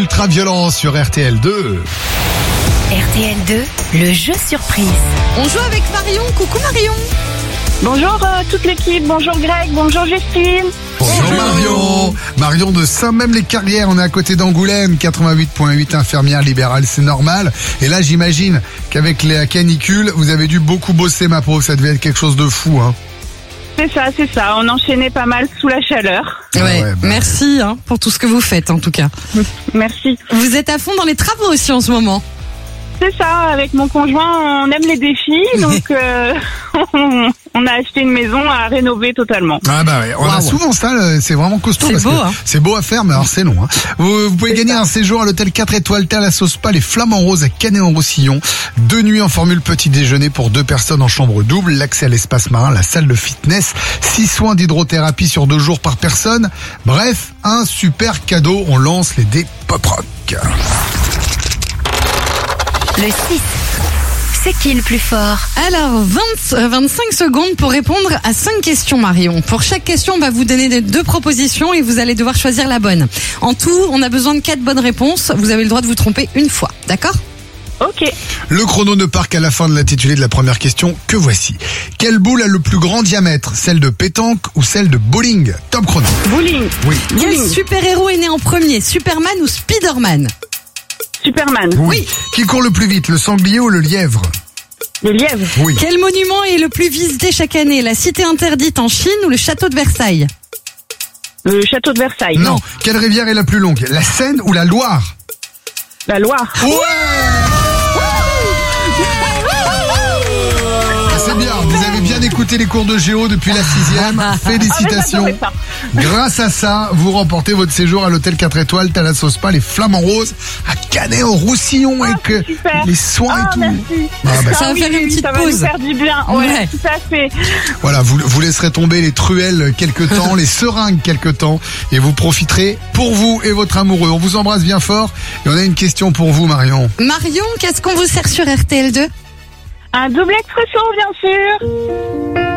ultra-violent sur RTL2. RTL2, le jeu surprise. On joue avec Marion. Coucou Marion. Bonjour toute l'équipe, bonjour Greg, bonjour Justine. Bonjour Marion. Marion de Saint-Même-les-Carrières, on est à côté d'Angoulême, 88.8, infirmière libérale, c'est normal. Et là, j'imagine qu'avec la canicule, vous avez dû beaucoup bosser, ma pauvre, ça devait être quelque chose de fou, hein. C'est ça, on enchaînait pas mal sous la chaleur. Ouais, ouais, merci pour tout ce que vous faites en tout cas. Merci. Vous êtes à fond dans les travaux aussi en ce moment. C'est ça, avec mon conjoint, on aime les défis, donc on a acheté une maison à rénover totalement. Ah bah ouais, on a souvent ça, c'est vraiment costaud. C'est parce beau, que hein. c'est beau à faire, mais alors c'est long. Hein. Vous pouvez gagner un séjour à l'hôtel 4 étoiles Terre la Sauce Pas, les Flamants Roses à Canet-en-Roussillon. 2 nuits en formule petit déjeuner pour 2 personnes en chambre double, l'accès à l'espace marin, la salle de fitness, 6 soins d'hydrothérapie sur 2 jours par personne. Bref, un super cadeau, on lance les dés pop rock. Le 6. C'est qui le plus fort? Alors, 25 secondes pour répondre à 5 questions Marion. Pour chaque question, on va vous donner 2 propositions et vous allez devoir choisir la bonne. En tout, on a besoin de 4 bonnes réponses. Vous avez le droit de vous tromper une fois, d'accord? Ok. Le chrono ne part qu'à la fin de l'intitulé de la première question, que voici. Quelle boule a le plus grand diamètre? Celle de pétanque ou celle de bowling? Top chrono. Bowling. Oui. Quel Bowling. super-héros est né en premier? Superman ou Spider-Man? Superman. Oui. Qui court le plus vite, le sanglier ou le lièvre? Le lièvre. Oui. Quel monument est le plus visité chaque année? La cité interdite en Chine ou le château de Versailles? Le château de Versailles. Non. Quelle rivière est la plus longue? La Seine ou la Loire? La Loire. Ouais! C'est bien, vous avez bien écouté les cours de géo depuis la 6e. Félicitations. j'adorais ça. Grâce à ça, vous remportez votre séjour à l'hôtel 4 étoiles Terre la Sauce Pas, les Flamants Roses à Canet-en-Roussillon avec c'est super. les soins et tout. Merci. Ah, bah, Ça va faire une petite ça va pause. nous faire du bien. Ouais. Ouais, tout à fait. voilà, vous laisserez tomber les truelles quelque temps, les seringues quelque temps, et vous profiterez pour vous et votre amoureux. On vous embrasse bien fort et on a une question pour vous, Marion. Marion, qu'est-ce qu'on vous sert sur RTL2? Un double expresso, bien sûr.